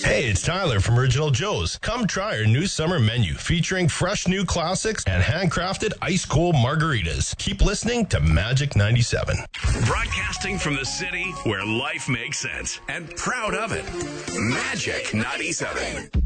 Hey, it's Tyler from Original Joe's. Come try our new summer menu featuring fresh new classics and handcrafted ice-cold margaritas. Keep listening to Magic 97. Broadcasting from the city where life makes sense and proud of it. Magic 97.